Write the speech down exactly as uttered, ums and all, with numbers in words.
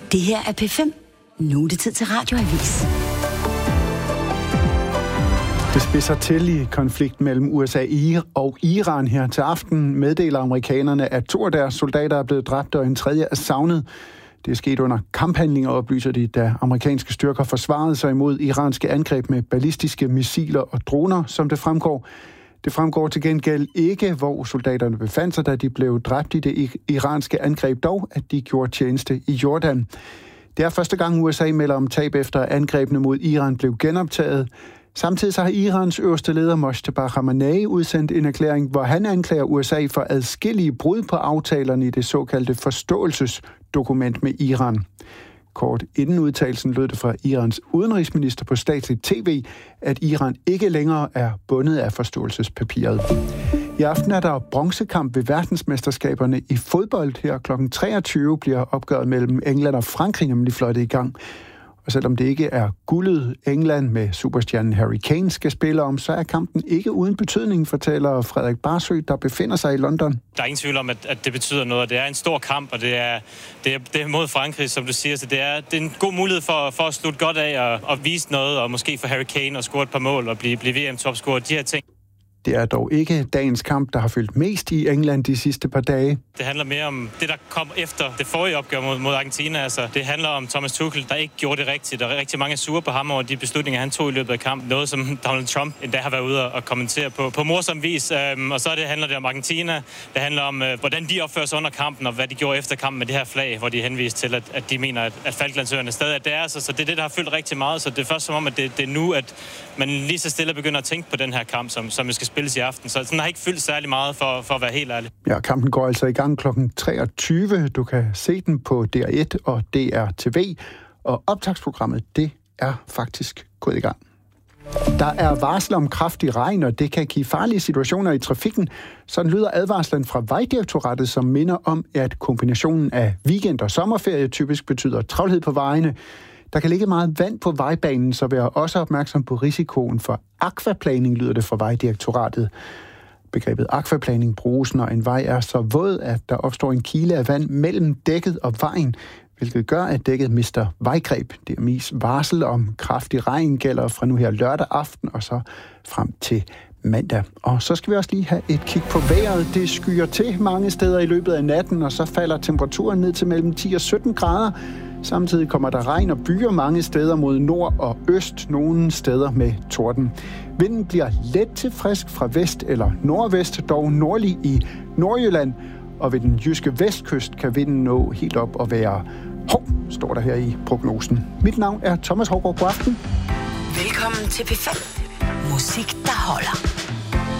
Det her er P fem. Nu er det tid til Radioavis. Det spidser til i konflikten mellem U S A og Iran her til aften. Meddeler amerikanerne, at to af deres soldater er blevet dræbt, og en tredje er savnet. Det er sket under kamphandlinger, oplyser de, da amerikanske styrker forsvarede sig imod iranske angreb med ballistiske missiler og droner, som det fremgår. Det fremgår til gengæld ikke, hvor soldaterne befandt sig, da de blev dræbt i det iranske angreb, dog at de gjorde tjeneste i Jordan. Det er første gang U S A melder om tab efter angrebene mod Iran blev genoptaget. Samtidig så har Irans øverste leder Mojtaba Khamenei udsendt en erklæring, hvor han anklager U S A for adskillige brud på aftalerne i det såkaldte forståelsesdokument med Iran. Kort inden udtalelsen lød det fra Irans udenrigsminister på statsligt tv, at Iran ikke længere er bundet af forståelsespapiret. I aften er der bronzekamp ved verdensmesterskaberne i fodbold. Her klokken treogtyve bliver opgøret mellem England og Frankrig nemlig fløjtet i gang. Og selvom det ikke er guldet England med superstjernen Harry Kane skal spille om, så er kampen ikke uden betydning, fortæller Frederik Barsø, der befinder sig i London. Der er ingen tvivl om, at, at det betyder noget. Det er en stor kamp, og det er, det er, det er mod Frankrig, som du siger. Så det er, det er en god mulighed for, for at slutte godt af og, og vise noget, og måske for Harry Kane at score et par mål og blive, blive V M-topscorer. De her ting. Det er dog ikke dagens kamp, der har fyldt mest i England de sidste par dage. Det handler mere om det, der kom efter det forrige opgør mod, mod Argentina. Altså, det handler om Thomas Tuchel, der ikke gjorde det rigtigt. Der er rigtig mange sure på ham over de beslutninger, han tog i løbet af kampen. Noget, som Donald Trump endda har været ude og kommentere på, på morsom vis. Øhm, og så det handler det om Argentina. Det handler om, øh, hvordan de opfører sig under kampen, og hvad de gjorde efter kampen med det her flag, hvor de henviste til, at, at de mener, at, at Falklandsøerne stadig er deres. Så det er det, der har fyldt rigtig meget. Så det er først som om, at det, det er nu, at man lige så stille begynder at tænke på den her kamp, som, som skal spilles i aften. Så den har ikke fyldt særlig meget, for, for at være helt ærlig. Ja, kampen går altså i gang klokken treogtyve. Du kan se den på D R et og D R T V. Og optagsprogrammet, det er faktisk gået i gang. Der er varsel om kraftig regn, og det kan give farlige situationer i trafikken. Sådan lyder advarslen fra Vejdirektoratet, som minder om, at kombinationen af weekend og sommerferie typisk betyder travlhed på vejene. Der kan ligge meget vand på vejbanen, så vær også opmærksom på risikoen for aquaplaning, lyder det fra Vejdirektoratet. Begrebet aquaplaning bruges, når en vej er så våd, at der opstår en kile af vand mellem dækket og vejen, hvilket gør, at dækket mister vejgreb. D M I's varsel om kraftig regn gælder fra nu her lørdag aften og så frem til mandag. Og så skal vi også lige have et kig på vejret. Det skyer til mange steder i løbet af natten, og så falder temperaturen ned til mellem ti og sytten grader. Samtidig kommer der regn og byer mange steder mod nord og øst, nogle steder med torden. Vinden bliver let til frisk fra vest eller nordvest, dog nordlig i Nordjylland. Og ved den jyske vestkyst kan vinden nå helt op og være hov, står der her i prognosen. Mit navn er Thomas Hårgaard. God aften. Velkommen til P fem. Musik, der holder.